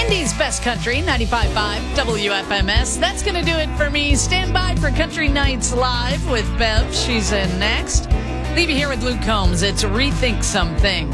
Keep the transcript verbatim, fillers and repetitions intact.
Indy's Best Country, ninety-five point five W F M S. That's going to do it for me. Stand by for Country Nights Live with Bev. She's in next. Leave you here with Luke Combs. It's Rethink Some Things.